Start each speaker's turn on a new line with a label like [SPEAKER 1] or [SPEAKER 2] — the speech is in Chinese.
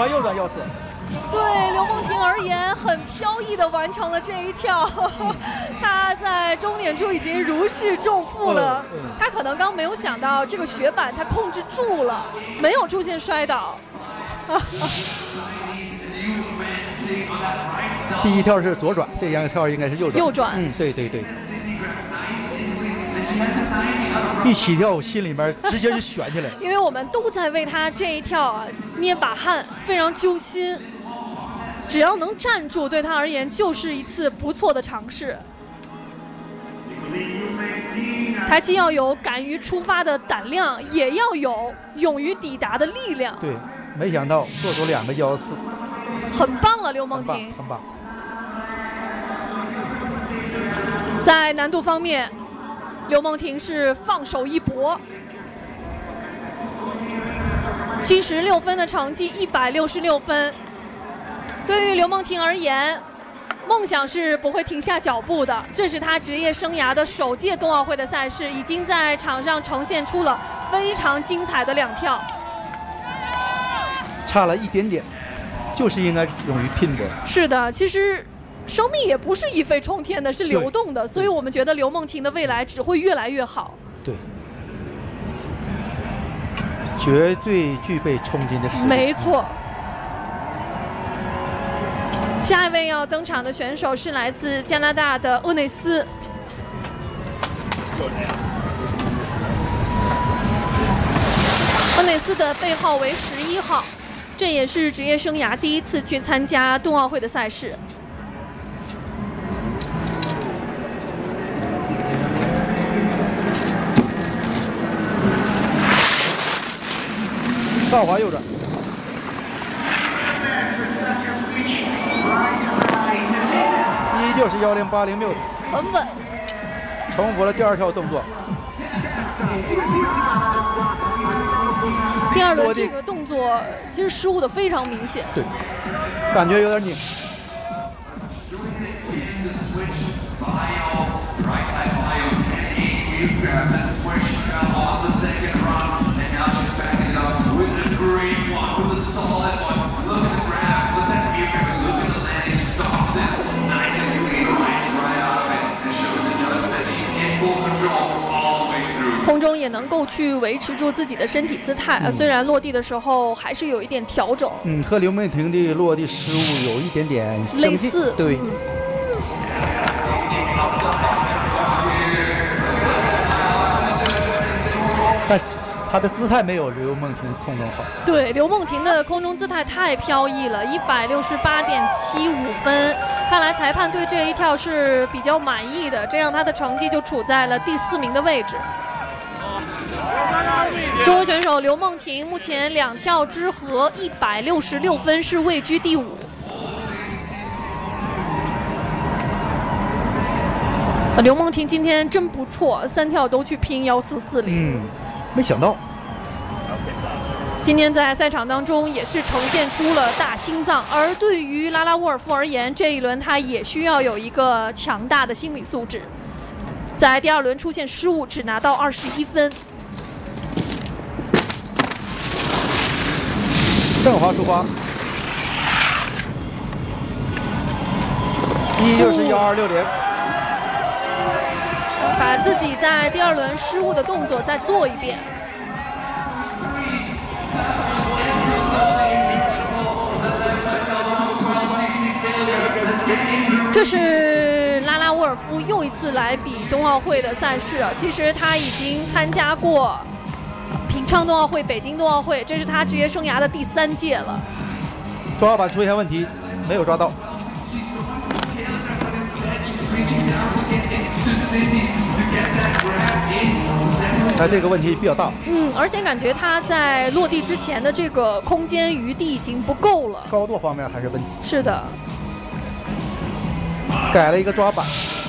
[SPEAKER 1] 滑右转1-4。
[SPEAKER 2] 对刘梦婷而言，很飘逸地完成了这一跳。她在终点处已经如释重负了。她可能刚没有想到这个雪板她控制住了，没有出现摔倒。
[SPEAKER 1] 第一跳是左转，这两跳应该是右转。
[SPEAKER 2] 右转。
[SPEAKER 1] 对对对。一起跳，心里面直接就悬起来了。
[SPEAKER 2] 因为我们都在为她这一跳啊捏把汗，非常揪心。只要能站住，对她而言就是一次不错的尝试。她既要有敢于出发的胆量，也要有勇于抵达的力量。
[SPEAKER 1] 对，没想到做出2个1-4，
[SPEAKER 2] 很棒了，刘梦婷，
[SPEAKER 1] 很棒。
[SPEAKER 2] 在难度方面，刘梦婷是放手一搏。76分的成绩，166分。对于刘梦婷而言，梦想是不会停下脚步的。这是她职业生涯的首届冬奥会的赛事，已经在场上呈现出了非常精彩的2跳。
[SPEAKER 1] 差了一点点，就是应该勇于拼搏。
[SPEAKER 2] 是的，其实生命也不是一飞冲天的，是流动的，所以我们觉得刘梦婷的未来只会越来越好。
[SPEAKER 1] 对，绝对具备冲劲的实力。
[SPEAKER 2] 没错。下一位要登场的选手是来自加拿大的厄内斯。厄内斯的背号为11号，这也是职业生涯第一次去参加冬奥会的赛事。
[SPEAKER 1] 倒滑右转。依旧是10806，
[SPEAKER 2] 很稳。
[SPEAKER 1] 重复了第2跳动作。
[SPEAKER 2] 第2轮这个动作其实失误的非常明显。
[SPEAKER 1] 对，感觉有点拧。
[SPEAKER 2] 空中也能够去维持住自己的身体姿态，虽然落地的时候还是有一点调整。
[SPEAKER 1] 和刘梦婷的落地失误有一点点
[SPEAKER 2] 类似。
[SPEAKER 1] 对。但是她的姿态没有刘梦婷空中好。
[SPEAKER 2] 对，刘梦婷的空中姿态太飘逸了，168.75分。看来裁判对这一跳是比较满意的，这样她的成绩就处在了第4名的位置。中国选手刘梦婷目前2跳之和166分，是位居第5。刘梦婷今天真不错，3跳都去拼1440。
[SPEAKER 1] 没想到。
[SPEAKER 2] 今天在赛场当中也是呈现出了大心脏，而对于拉拉沃尔夫而言，这一轮他也需要有一个强大的心理素质。在第2轮出现失误，只拿到21分。
[SPEAKER 1] 正滑出发，依旧是12260。
[SPEAKER 2] 把自己在第2轮失误的动作再做一遍。这是拉拉沃尔夫又一次来比冬奥会的赛事，其实他已经参加过平昌冬奥会、北京冬奥会，这是他职业生涯的第3届了。
[SPEAKER 1] 抓板出现问题，没有抓到。这个问题比较大。
[SPEAKER 2] 而且感觉他在落地之前的这个空间余地已经不够了，
[SPEAKER 1] 高度方面还是问题。
[SPEAKER 2] 是的，
[SPEAKER 1] 改了一个抓板。